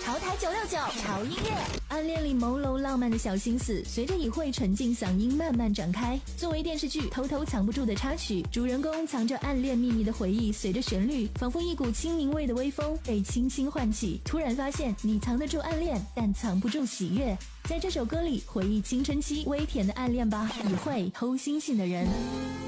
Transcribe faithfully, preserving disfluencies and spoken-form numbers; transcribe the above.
潮台九六九潮音乐，暗恋里朦胧浪漫的小心思，随着以慧沉静嗓音慢慢展开。作为电视剧偷偷藏不住的插曲，主人公藏着暗恋秘密的回忆，随着旋律，仿佛一股清明味的微风被轻轻唤起。突然发现，你藏得住暗恋，但藏不住喜悦。在这首歌里，回忆青春期微甜的暗恋吧，以慧偷心性的人。